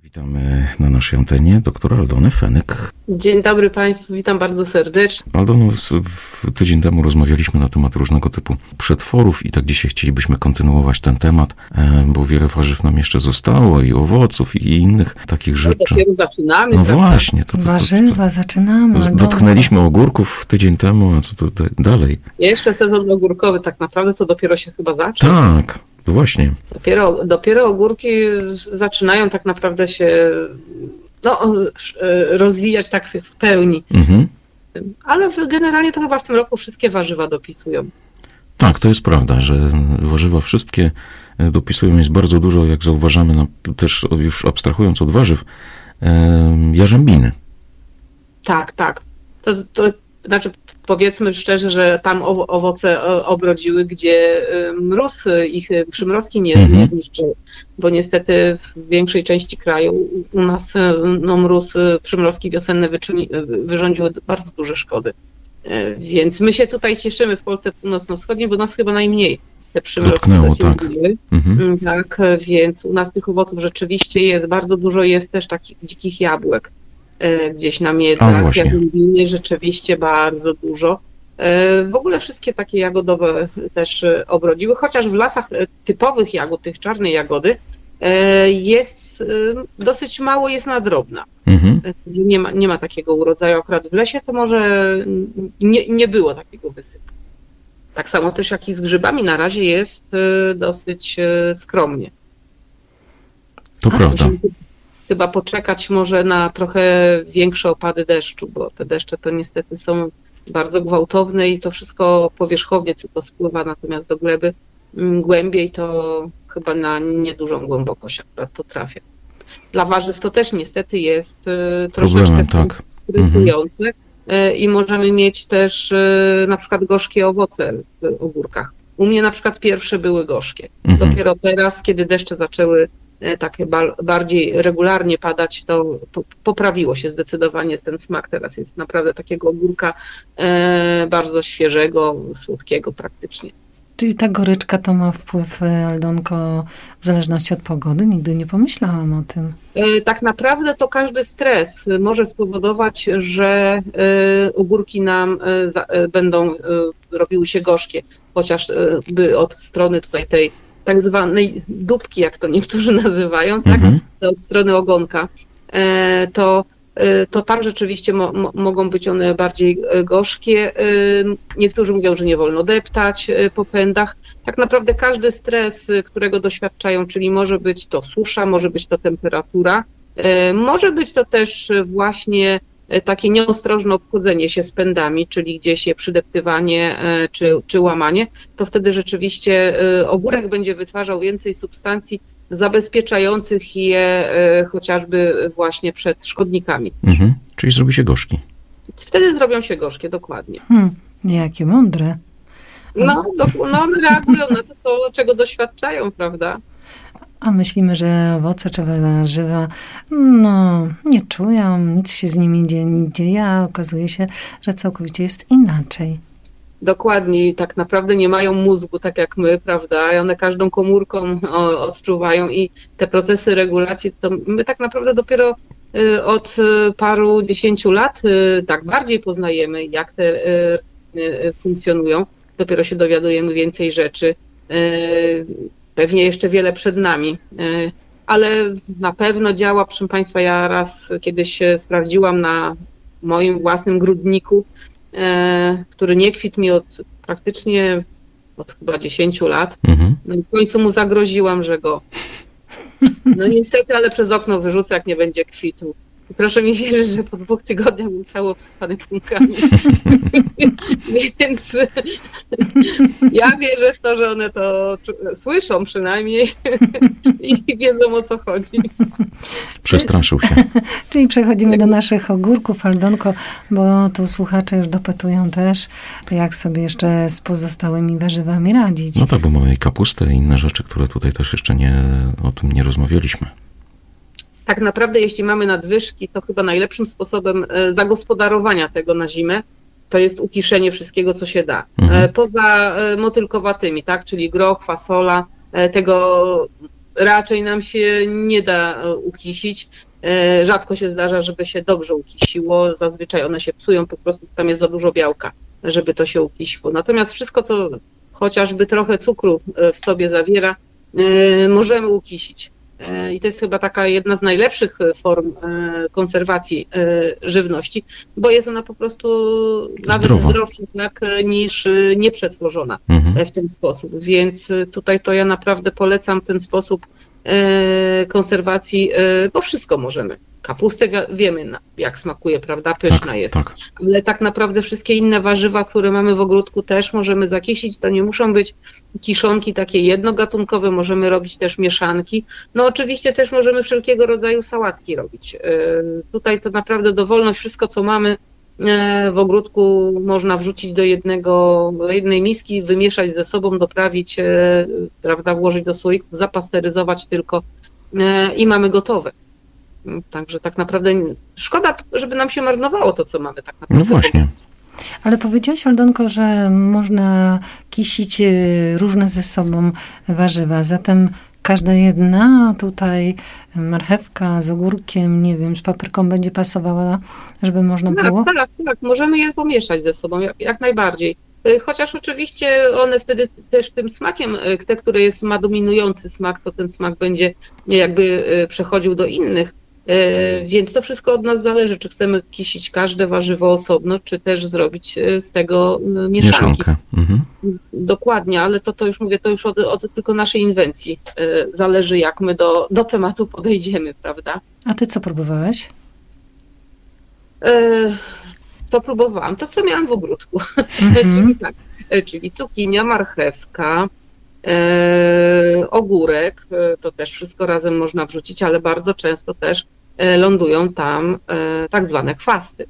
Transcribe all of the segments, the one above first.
Witamy na naszej antenie doktora Aldonę Fenyk. Dzień dobry Państwu, witam bardzo serdecznie. Aldono, tydzień temu rozmawialiśmy na temat różnego typu przetworów i tak dzisiaj chcielibyśmy kontynuować ten temat, bo wiele warzyw nam jeszcze zostało i owoców i innych takich rzeczy. Dopiero zaczynamy. No prawda? Właśnie. Warzywa zaczynamy. Dotknęliśmy ogórków tydzień temu, a co to dalej? Jeszcze sezon ogórkowy tak naprawdę to dopiero się chyba zaczął. Tak. Właśnie. Dopiero ogórki zaczynają tak naprawdę się rozwijać tak w pełni. Mhm. Ale generalnie to chyba w tym roku wszystkie warzywa dopisują. Tak, to jest prawda, że warzywa wszystkie dopisują. Jest bardzo dużo, jak zauważamy, też już abstrahując od warzyw, jarzębiny. Tak. To znaczy, powiedzmy szczerze, że tam owoce obrodziły, gdzie mróz ich, przymrozki nie zniszczyły, bo niestety w większej części kraju u nas przymrozki wiosenne wyrządziły bardzo duże szkody. Więc my się tutaj cieszymy w Polsce północno-wschodniej, bo nas chyba najmniej te przymrozki zasięgnęły. Tak, więc u nas tych owoców rzeczywiście jest bardzo dużo, jest też takich dzikich jabłek. Gdzieś na miedach, jagodziny rzeczywiście bardzo dużo. W ogóle wszystkie takie jagodowe też obrodziły, chociaż w lasach typowych jagód, tych czarnej jagody, jest dosyć mało, jest nadrobna. Nie ma takiego urodzaju. Akurat w lesie to może nie było takiego wysypu. Tak samo też jak i z grzybami na razie jest dosyć skromnie. To prawda. Chyba poczekać może na trochę większe opady deszczu, bo te deszcze to niestety są bardzo gwałtowne i to wszystko powierzchownie tylko spływa, natomiast do gleby głębiej to chyba na niedużą głębokość akurat to trafia. Dla warzyw to też niestety jest troszeczkę stresujące i możemy mieć też na przykład gorzkie owoce w ogórkach. U mnie na przykład pierwsze były gorzkie. Dopiero teraz, kiedy deszcze zaczęły takie bardziej regularnie padać, to poprawiło się zdecydowanie ten smak. Teraz jest naprawdę takiego ogórka bardzo świeżego, słodkiego praktycznie. Czyli ta goryczka to ma wpływ, Aldonko, w zależności od pogody? Nigdy nie pomyślałam o tym. Tak naprawdę to każdy stres może spowodować, że ogórki nam będą robiły się gorzkie, chociażby od strony tutaj tej tak zwanej dupki, jak to niektórzy nazywają, tak? Od strony ogonka, to tam rzeczywiście mogą być one bardziej gorzkie. Niektórzy mówią, że nie wolno deptać po pędach. Tak naprawdę każdy stres, którego doświadczają, czyli może być to susza, może być to temperatura, może być to też właśnie takie nieostrożne obchodzenie się z pędami, czyli gdzieś je przydeptywanie czy łamanie, to wtedy rzeczywiście ogórek będzie wytwarzał więcej substancji zabezpieczających je chociażby właśnie przed szkodnikami. Czyli zrobi się gorzki. Wtedy zrobią się gorzkie, dokładnie. Jakie mądre. One reagują na to, czego doświadczają, prawda? A myślimy, że owoce czy warzywa nie czują, nic się z nimi nie dzieje, a okazuje się, że całkowicie jest inaczej. Dokładnie, tak naprawdę nie mają mózgu tak jak my, prawda? I one każdą komórką odczuwają i te procesy regulacji, to my tak naprawdę dopiero od paru 10 lat tak bardziej poznajemy, jak te funkcjonują. Dopiero się dowiadujemy więcej rzeczy. Pewnie jeszcze wiele przed nami, ale na pewno działa, proszę Państwa, ja raz kiedyś sprawdziłam na moim własnym grudniku, który nie kwitł mi praktycznie od chyba 10 lat. No i w końcu mu zagroziłam, że go niestety, ale przez okno wyrzucę, jak nie będzie kwitł. I proszę mi wierzyć, że po 2 tygodniach był cały obsypany pąkami. Więc ja wierzę w to, że one to słyszą przynajmniej i wiedzą, o co chodzi. Przestraszył się. Czyli przechodzimy do naszych ogórków, Aldonko, bo tu słuchacze już dopytują też, jak sobie jeszcze z pozostałymi warzywami radzić. No tak, bo mamy kapustę i inne rzeczy, które tutaj też jeszcze o tym nie rozmawialiśmy. Tak naprawdę, jeśli mamy nadwyżki, to chyba najlepszym sposobem zagospodarowania tego na zimę to jest ukiszenie wszystkiego, co się da. Poza motylkowatymi, tak, czyli groch, fasola, tego raczej nam się nie da ukisić. Rzadko się zdarza, żeby się dobrze ukisiło. Zazwyczaj one się psują, po prostu tam jest za dużo białka, żeby to się ukisiło. Natomiast wszystko, co chociażby trochę cukru w sobie zawiera, możemy ukisić. I to jest chyba taka jedna z najlepszych form konserwacji żywności, bo jest ona po prostu nawet zdrowsza, tak, niż nieprzetworzona w ten sposób. Więc tutaj to ja naprawdę polecam ten sposób konserwacji, bo wszystko możemy. Kapustę wiemy, jak smakuje, prawda? Pyszna jest. Tak. Ale tak naprawdę wszystkie inne warzywa, które mamy w ogródku, też możemy zakisić. To nie muszą być kiszonki takie jednogatunkowe, możemy robić też mieszanki. No oczywiście też możemy wszelkiego rodzaju sałatki robić. Tutaj to naprawdę dowolność, wszystko co mamy w ogródku można wrzucić do jednej miski, wymieszać ze sobą, doprawić, prawda, włożyć do słoików, zapasteryzować tylko i mamy gotowe. Także tak naprawdę szkoda, żeby nam się marnowało to, co mamy tak naprawdę. No właśnie. Ale powiedziałaś, Aldonko, że można kisić różne ze sobą warzywa, zatem każda jedna tutaj marchewka z ogórkiem, nie wiem, z papryką będzie pasowała, żeby można było? Tak, możemy je pomieszać ze sobą, jak najbardziej. Chociaż oczywiście one wtedy też tym smakiem, te, które ma dominujący smak, to ten smak będzie jakby przechodził do innych. Więc to wszystko od nas zależy, czy chcemy kisić każde warzywo osobno, czy też zrobić z tego mieszanki. Dokładnie, ale to już mówię, to już od tylko naszej inwencji zależy, jak my do tematu podejdziemy, prawda? A ty co próbowałeś? To próbowałam, to co miałam w ogródku, czyli cukinia, marchewka, ogórek, to też wszystko razem można wrzucić, ale bardzo często też lądują tam tak zwane chwasty,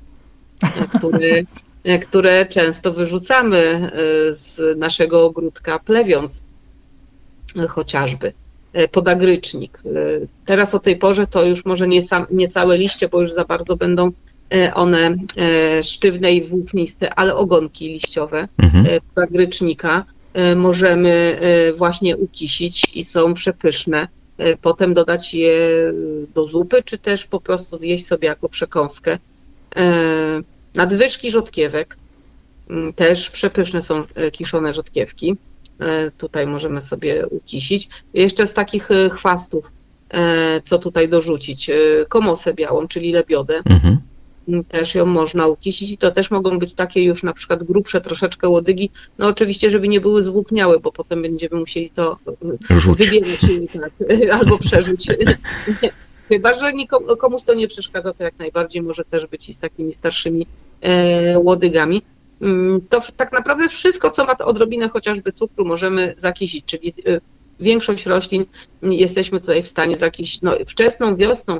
które często wyrzucamy z naszego ogródka, plewiąc chociażby podagrycznik. Teraz o tej porze to już może nie całe liście, bo już za bardzo będą one sztywne i włókniste, ale ogonki liściowe podagrycznika możemy właśnie ukisić i są przepyszne. Potem dodać je do zupy, czy też po prostu zjeść sobie jako przekąskę. Nadwyżki rzodkiewek, też przepyszne są kiszone rzodkiewki. Tutaj możemy sobie ukisić. Jeszcze z takich chwastów, co tutaj dorzucić, komosę białą, czyli lebiodę. Też ją można ukisić i to też mogą być takie już na przykład grubsze troszeczkę łodygi, no oczywiście, żeby nie były zwłókniałe, bo potem będziemy musieli to wybierać tak, albo przerzuć. Chyba że komuś to nie przeszkadza, to jak najbardziej może też być i z takimi starszymi łodygami. To tak naprawdę wszystko, co ma odrobinę chociażby cukru, możemy zakisić, czyli większość roślin jesteśmy tutaj w stanie zakisić wczesną wiosną,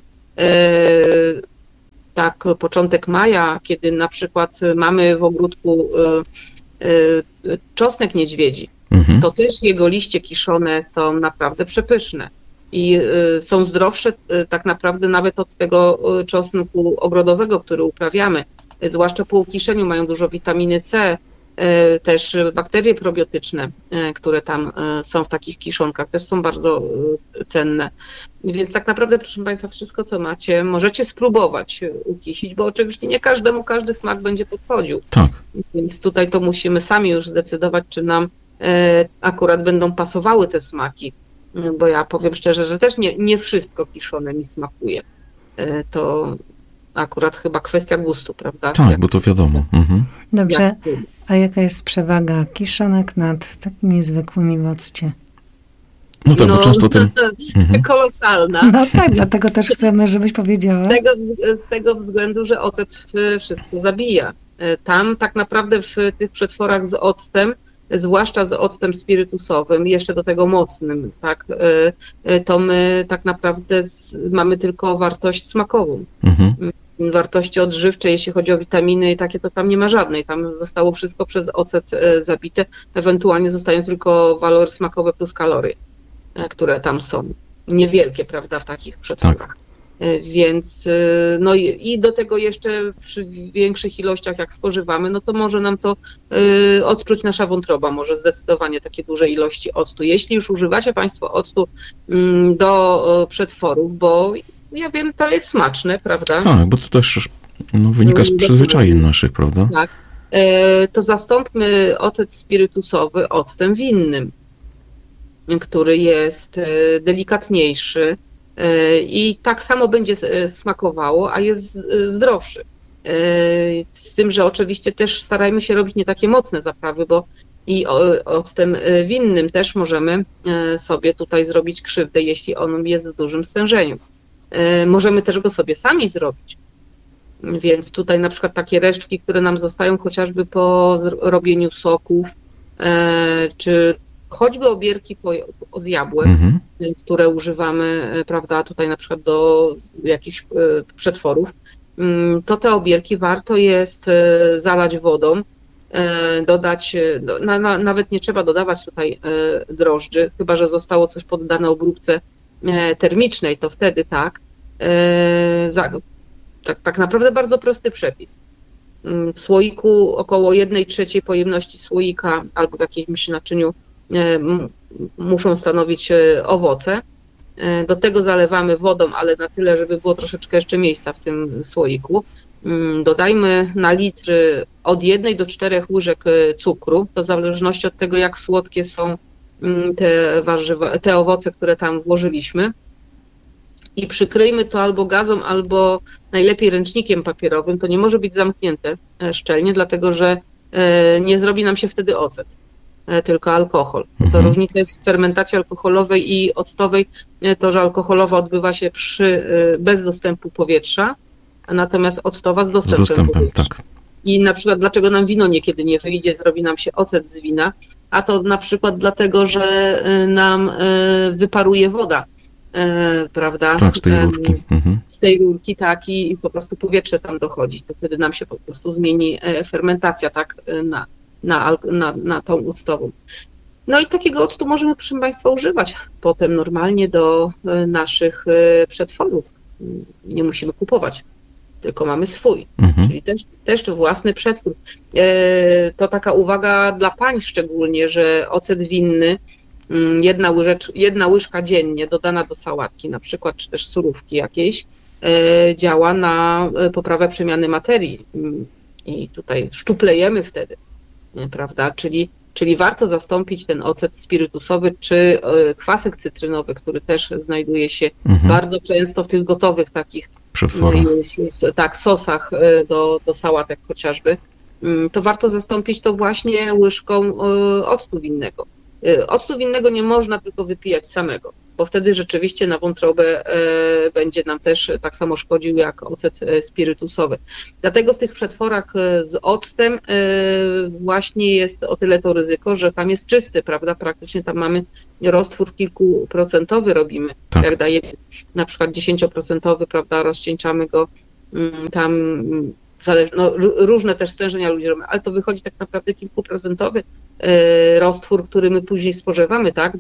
tak początek maja, kiedy na przykład mamy w ogródku czosnek niedźwiedzi, to też jego liście kiszone są naprawdę przepyszne i są zdrowsze tak naprawdę nawet od tego czosnku ogrodowego, który uprawiamy. Zwłaszcza po ukiszeniu mają dużo witaminy C, też bakterie probiotyczne, które tam są w takich kiszonkach, też są bardzo cenne. Więc tak naprawdę, proszę Państwa, wszystko co macie, możecie spróbować ukisić, bo oczywiście nie każdemu każdy smak będzie podchodził. Tak. Więc tutaj to musimy sami już zdecydować, czy nam akurat będą pasowały te smaki. Bo ja powiem szczerze, że też nie wszystko kiszone mi smakuje. To akurat chyba kwestia gustu, prawda? Tak, bo to wiadomo. Dobrze, a jaka jest przewaga kiszonek nad takimi zwykłymi w occie? No tak, bo często kolosalna. No tak, dlatego też chcemy, żebyś powiedziała. Z tego względu, że ocet wszystko zabija. Tam tak naprawdę w tych przetworach z octem, zwłaszcza z octem spirytusowym, jeszcze do tego mocnym, tak, to my tak naprawdę mamy tylko wartość smakową. Wartości odżywcze, jeśli chodzi o witaminy i takie, to tam nie ma żadnej. Tam zostało wszystko przez ocet zabite. Ewentualnie zostają tylko walory smakowe plus kalorie, które tam są. Niewielkie, prawda, w takich przetworach. Więc no i do tego jeszcze przy większych ilościach jak spożywamy, no to może nam to odczuć nasza wątroba, może zdecydowanie takie duże ilości octu. Jeśli już używacie Państwo octu do przetworów, bo ja wiem, to jest smaczne, prawda? Tak, bo to też wynika z przyzwyczajeń naszych, prawda? Tak. To zastąpmy ocet spirytusowy octem winnym, który jest delikatniejszy i tak samo będzie smakowało, a jest zdrowszy. Z tym, że oczywiście też starajmy się robić nie takie mocne zaprawy, bo i octem winnym też możemy sobie tutaj zrobić krzywdę, jeśli on jest w dużym stężeniu. Możemy też go sobie sami zrobić. Więc tutaj na przykład takie resztki, które nam zostają chociażby po robieniu soków, czy choćby obierki z jabłek, które używamy, prawda, tutaj na przykład do jakichś przetworów, to te obierki warto jest zalać wodą, dodać, nawet nie trzeba dodawać tutaj drożdży, chyba że zostało coś poddane obróbce termicznej, to wtedy tak. Tak naprawdę bardzo prosty przepis. W słoiku około 1/3 pojemności słoika albo w jakimś naczyniu muszą stanowić owoce. Do tego zalewamy wodą, ale na tyle, żeby było troszeczkę jeszcze miejsca w tym słoiku. Dodajmy na litr od 1 do 4 łyżek cukru, to w zależności od tego, jak słodkie są te warzywa, te owoce, które tam włożyliśmy. I przykryjmy to albo gazą, albo najlepiej ręcznikiem papierowym. To nie może być zamknięte szczelnie, dlatego że nie zrobi nam się wtedy ocet, tylko alkohol. To różnica jest w fermentacji alkoholowej i octowej, to, że alkoholowa odbywa się bez dostępu powietrza, a natomiast octowa z dostępem powietrza. Tak. I na przykład dlaczego nam wino niekiedy nie wyjdzie, zrobi nam się ocet z wina, a to na przykład dlatego, że nam wyparuje woda. Prawda? Tak, z tej rurki. Z tej rurki, tak, i po prostu powietrze tam dochodzi. To wtedy nam się po prostu zmieni fermentacja, tak, na tą octową. No i takiego octu możemy, proszę Państwa, używać potem normalnie do naszych przetworów. Nie musimy kupować, tylko mamy swój, czyli też własny przetwór. To taka uwaga dla pań szczególnie, że ocet winny, jedna łyżka dziennie dodana do sałatki na przykład, czy też surówki jakiejś, działa na poprawę przemiany materii i tutaj szczuplejemy wtedy, prawda, czyli warto zastąpić ten ocet spirytusowy czy kwasek cytrynowy, który też znajduje się bardzo często w tych gotowych takich sosach do sałatek chociażby, to warto zastąpić to właśnie łyżką octu winnego. Octu winnego nie można tylko wypijać samego, bo wtedy rzeczywiście na wątrobę będzie nam też tak samo szkodził jak ocet spirytusowy. Dlatego w tych przetworach z octem właśnie jest o tyle to ryzyko, że tam jest czysty, prawda? Praktycznie tam mamy roztwór kilkuprocentowy robimy. Tak. Jak dajemy na przykład 10%, prawda, rozcieńczamy go tam. Różne też stężenia ludzie robią, ale to wychodzi tak naprawdę kilkuprocentowy roztwór, który my później spożywamy, tak?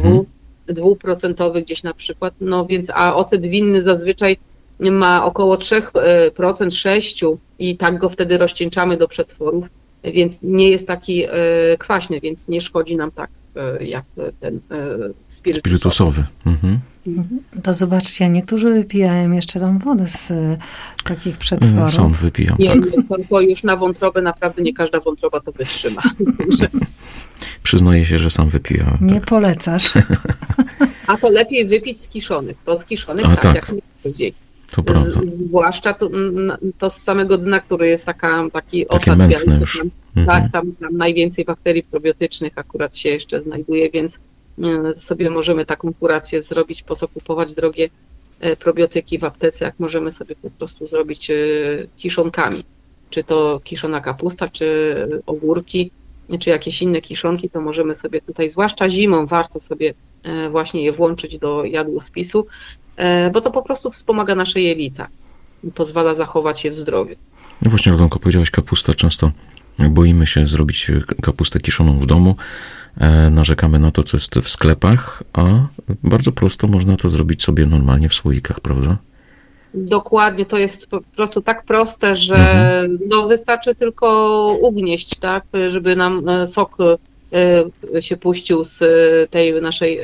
2% gdzieś na przykład, no więc, a ocet winny zazwyczaj ma około 3%, 6% i tak go wtedy rozcieńczamy do przetworów, więc nie jest taki kwaśny, więc nie szkodzi nam tak jak ten spirytusowy. To zobaczcie, niektórzy wypijają jeszcze tą wodę z takich przetworów. Sam wypijam, nie, tak. To już na wątrobę naprawdę nie każda wątroba to wytrzyma. Przyznaję się, że sam wypijam. Nie polecasz. A to lepiej wypić z kiszonych. To z kiszonych tak jak najbardziej. To prawda. Zwłaszcza to z samego dna, który jest taki osad. Mętne już. Tak, tam najwięcej bakterii probiotycznych akurat się jeszcze znajduje, więc sobie możemy taką kurację zrobić, po co kupować drogie probiotyki w aptece, jak możemy sobie po prostu zrobić kiszonkami. Czy to kiszona kapusta, czy ogórki, czy jakieś inne kiszonki, to możemy sobie tutaj, zwłaszcza zimą, warto sobie właśnie je włączyć do jadłospisu, bo to po prostu wspomaga nasze jelita i pozwala zachować je w zdrowiu. No właśnie, Aldonko, powiedziałaś kapusta. Często boimy się zrobić kapustę kiszoną w domu. Narzekamy na to, co jest w sklepach, a bardzo prosto można to zrobić sobie normalnie w słoikach, prawda? Dokładnie, to jest po prostu tak proste, że no, wystarczy tylko ugnieść, tak, żeby nam sok się puścił z tej naszej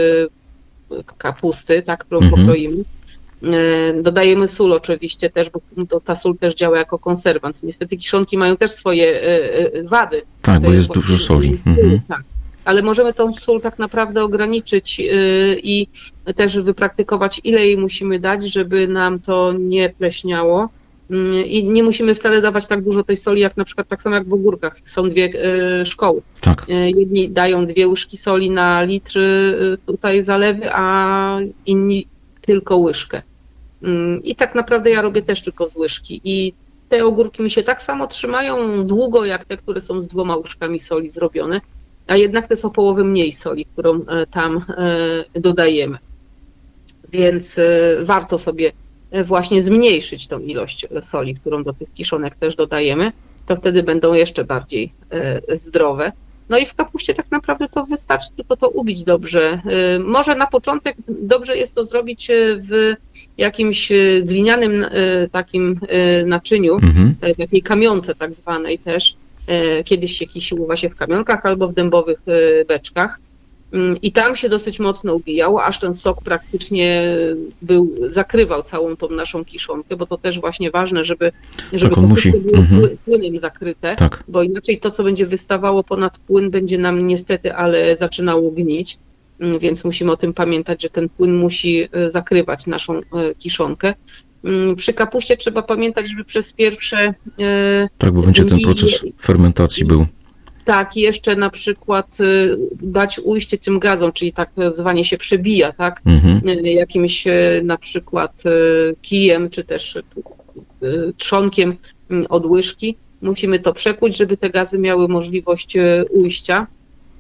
kapusty, tak, pokroimy. Dodajemy sól oczywiście też, bo ta sól też działa jako konserwant. Niestety kiszonki mają też swoje wady. Tak, bo jest dużo soli. Tak. Ale możemy tą sól tak naprawdę ograniczyć i też wypraktykować, ile jej musimy dać, żeby nam to nie pleśniało. I nie musimy wcale dawać tak dużo tej soli, jak na przykład tak samo jak w ogórkach. Są dwie szkoły. Tak. Jedni dają 2 łyżki soli na litr tutaj zalewy, a inni tylko łyżkę. I tak naprawdę ja robię też tylko z łyżki. I te ogórki mi się tak samo trzymają długo, jak te, które są z 2 łyżkami soli zrobione, a jednak to jest o połowę mniej soli, którą tam dodajemy. Więc warto sobie właśnie zmniejszyć tą ilość soli, którą do tych kiszonek też dodajemy, to wtedy będą jeszcze bardziej zdrowe. No i w kapuście tak naprawdę to wystarczy tylko to ubić dobrze. Może na początek dobrze jest to zrobić w jakimś glinianym takim naczyniu, takiej kamionce tak zwanej też. Kiedyś się kisiło właśnie w kamionkach albo w dębowych beczkach. I tam się dosyć mocno ubijało, aż ten sok praktycznie zakrywał całą tą naszą kiszonkę, bo to też właśnie ważne, żeby tak, to wszystko było płynem zakryte, tak. Bo inaczej to, co będzie wystawało ponad płyn, będzie nam niestety, ale zaczynało gnić, więc musimy o tym pamiętać, że ten płyn musi zakrywać naszą kiszonkę. Przy kapuście trzeba pamiętać, żeby przez pierwsze... Tak, bo będzie ten proces fermentacji był. Tak, i jeszcze na przykład dać ujście tym gazom, czyli tak zwanie się przebija, tak? Jakimś na przykład kijem, czy też trzonkiem od łyżki. Musimy to przekuć, żeby te gazy miały możliwość ujścia.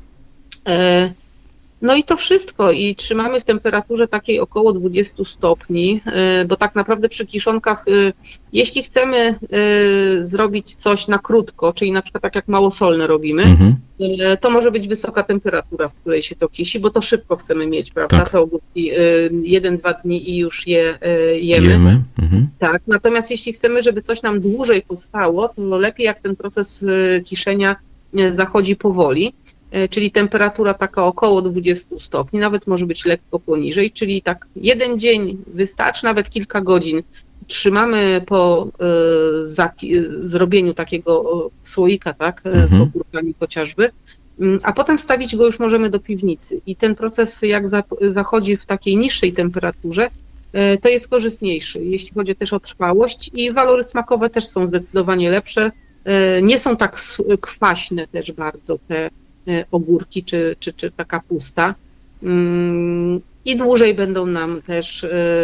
No i to wszystko i trzymamy w temperaturze takiej około 20 stopni, bo tak naprawdę przy kiszonkach, jeśli chcemy zrobić coś na krótko, czyli na przykład tak jak małosolne robimy, to może być wysoka temperatura, w której się to kisi, bo to szybko chcemy mieć, prawda? Tak. Te ogórki 1-2 dni i już je jemy. Tak, natomiast jeśli chcemy, żeby coś nam dłużej powstało, to lepiej jak ten proces kiszenia zachodzi powoli. Czyli temperatura taka około 20 stopni, nawet może być lekko poniżej, czyli tak 1 dzień wystarczy, nawet kilka godzin. Trzymamy po zrobieniu takiego słoika, tak, z ogórkami chociażby, a potem wstawić go już możemy do piwnicy. I ten proces jak zachodzi w takiej niższej temperaturze, to jest korzystniejszy, jeśli chodzi też o trwałość i walory smakowe też są zdecydowanie lepsze. Nie są tak kwaśne też bardzo te ogórki czy ta kapusta i dłużej będą nam też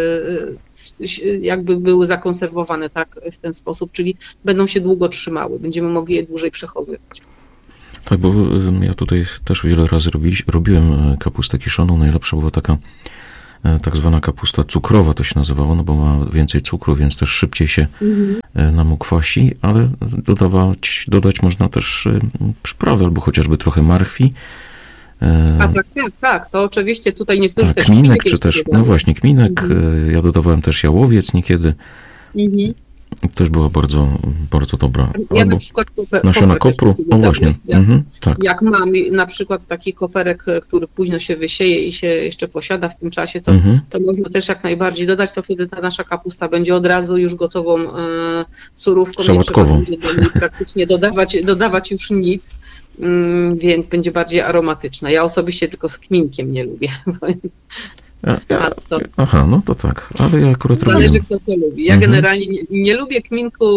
jakby były zakonserwowane tak w ten sposób, czyli będą się długo trzymały, będziemy mogli je dłużej przechowywać. Tak, bo ja tutaj też wiele razy robiłem kapustę kiszoną, najlepsza była taka tak zwana kapusta cukrowa, to się nazywało, no bo ma więcej cukru, więc też szybciej się nam ukwasi, ale dodać można też przyprawy, albo chociażby trochę marchwi. Tak, to oczywiście tutaj niektórzy też kminek, czy też, no właśnie, kminek, ja dodawałem też jałowiec niekiedy. Też była bardzo, bardzo dobra. Ja albo na przykład nasiona kopru, o właśnie. Tak. Jak mam na przykład taki koperek, który późno się wysieje i się jeszcze posiada w tym czasie, to można też jak najbardziej dodać, to wtedy ta nasza kapusta będzie od razu już gotową surówką. Sałatkową. Nie trzeba będzie praktycznie dodawać już nic, więc będzie bardziej aromatyczna. Ja osobiście tylko z kminkiem nie lubię. Aha, no to tak, ale ja akurat robię. Zależy kto co lubi. Ja generalnie nie lubię kminku,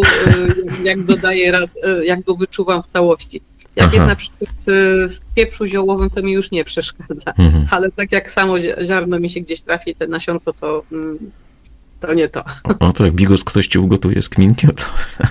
jak go wyczuwam w całości. Jak jest na przykład w pieprzu ziołowym, to mi już nie przeszkadza, ale tak jak samo ziarno mi się gdzieś trafi, te nasionko, to nie to. To jak bigos ktoś ci ugotuje z kminkiem, to...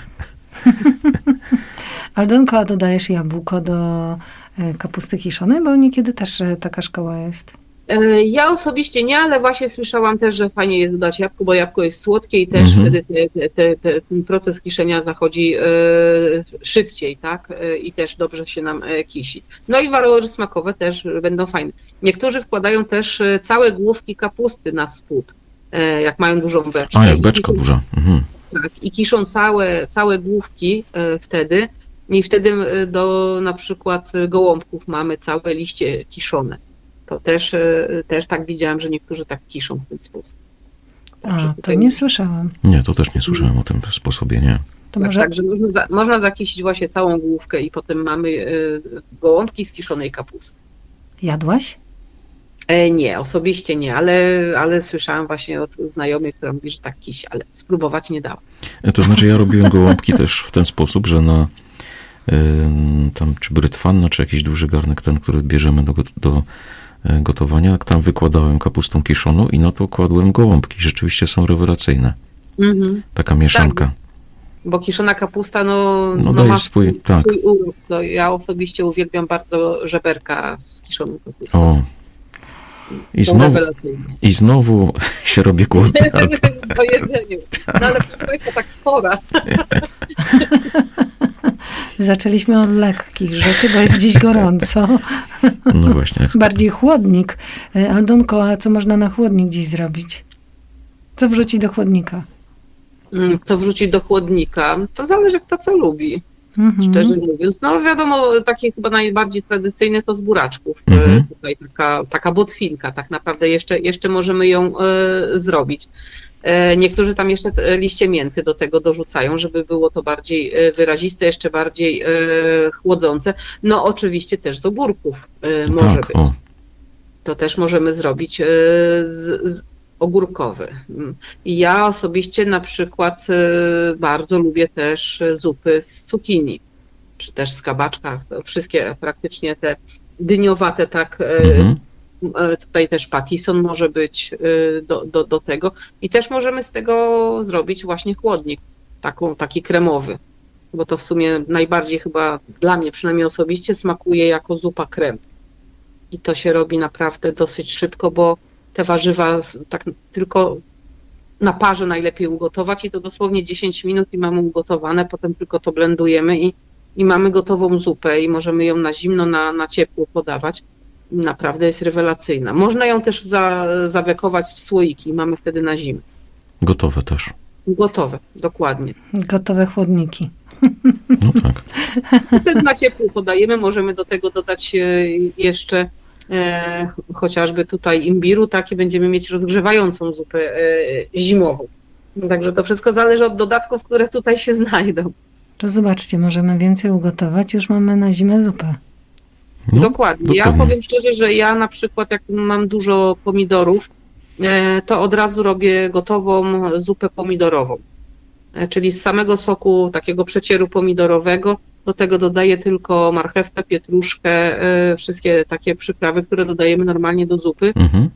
Aldonko, a dodajesz jabłko do kapusty kiszonej? Bo niekiedy też taka szkoła jest. Ja osobiście nie, ale właśnie słyszałam też, że fajnie jest dodać jabłko, bo jabłko jest słodkie i też wtedy ten proces kiszenia zachodzi szybciej, tak? I też dobrze się nam kisi. No i walory smakowe też będą fajne. Niektórzy wkładają też całe główki kapusty na spód. jak mają dużą beczkę. A, jak beczka duża. Mhm. Tak, i kiszą całe główki wtedy i wtedy do na przykład gołąbków mamy całe liście kiszone. To też tak widziałam, że niektórzy tak kiszą w ten sposób. A, to nie słyszałam. Nie, to też nie słyszałem o tym sposobie, nie. To może... Także można zakisić właśnie całą główkę i potem mamy gołąbki z kiszonej kapusty. Jadłaś? Nie, osobiście nie, ale słyszałam właśnie od znajomych, która mówi, że tak kisi, ale spróbować nie dała. To znaczy ja robiłem gołąbki też w ten sposób, że na tam czy brytwanna, czy jakiś duży garnek ten, który bierzemy do gotowania, tam wykładałem kapustą kiszoną i na to kładłem gołąbki. Rzeczywiście są rewelacyjne. Mhm. Taka mieszanka. Tak, bo kiszona kapusta daje ma swój urok. Ja osobiście uwielbiam bardzo żeberka z kiszoną kapustą. O. I znowu się robi głodny. Po jedzeniu. No ale proszę Państwa, tak pora. Zaczęliśmy od lekkich rzeczy, bo jest dziś gorąco. No właśnie. Bardziej chłodnik. Aldonko, a co można na chłodnik dziś zrobić? Co wrzucić do chłodnika? Co wrzucić do chłodnika? To zależy, kto co lubi. Szczerze mówiąc. No wiadomo, takie chyba najbardziej tradycyjne to z buraczków. Tutaj taka botwinka, tak naprawdę jeszcze możemy ją zrobić. Niektórzy tam jeszcze liście mięty do tego dorzucają, żeby było to bardziej wyraziste, jeszcze bardziej chłodzące. No oczywiście też z ogórków może być. O. To też możemy zrobić ogórkowy. I ja osobiście na przykład bardzo lubię też zupy z cukinii, czy też z kabaczka. Wszystkie praktycznie te dyniowate, tak, tutaj też patison może być do tego. I też możemy z tego zrobić właśnie chłodnik, taki kremowy. Bo to w sumie najbardziej chyba dla mnie, przynajmniej osobiście, smakuje jako zupa krem. I to się robi naprawdę dosyć szybko, bo te warzywa tak tylko na parze najlepiej ugotować i to dosłownie 10 minut i mamy ugotowane, potem tylko to blendujemy i mamy gotową zupę i możemy ją na zimno, na ciepło podawać. Naprawdę jest rewelacyjna. Można ją też zawekować w słoiki, mamy wtedy na zimę. Gotowe też. Gotowe, dokładnie. Gotowe chłodniki. No tak. Wtedy na ciepło podajemy, możemy do tego dodać jeszcze chociażby tutaj imbiru, tak, i będziemy mieć rozgrzewającą zupę zimową. Także to wszystko zależy od dodatków, które tutaj się znajdą. To zobaczcie, możemy więcej ugotować, już mamy na zimę zupę. No, dokładnie. Ja powiem szczerze, że ja na przykład jak mam dużo pomidorów, to od razu robię gotową zupę pomidorową. Czyli z samego soku takiego przecieru pomidorowego do tego dodaję tylko marchewkę, pietruszkę, wszystkie takie przyprawy, które dodajemy normalnie do zupy.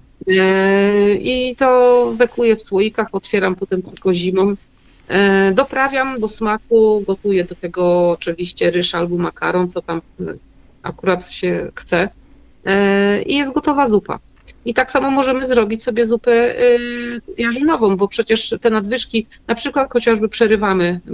I to wekuję w słoikach, otwieram potem tylko zimą. Doprawiam do smaku, gotuję do tego oczywiście ryż albo makaron, co tam akurat się chce. I jest gotowa zupa. I tak samo możemy zrobić sobie zupę jarzynową, bo przecież te nadwyżki, na przykład chociażby przerywamy